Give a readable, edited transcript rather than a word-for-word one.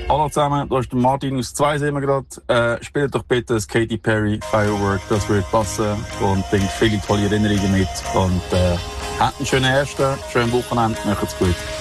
Hallo zusammen, da ist der Martin aus 2 sehen wir gerade. Spielt doch bitte das Katy Perry Firework, das würde passen und bringt viele tolle Erinnerungen mit. Und habt einen schönen ersten, schönen Wochenende, macht's gut.